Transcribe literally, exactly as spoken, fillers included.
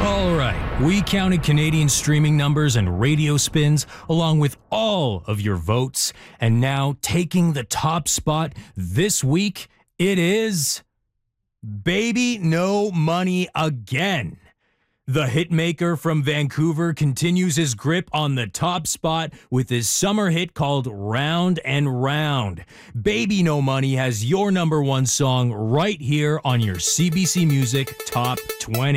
All right, we counted Canadian streaming numbers and radio spins along with all of your votes, and now taking the top spot this week, it is Baby No Money again. The hitmaker from Vancouver continues his grip on the top spot with his summer hit called Round and Round. Baby No Money has your number one song right here on your C B C Music Top twenty.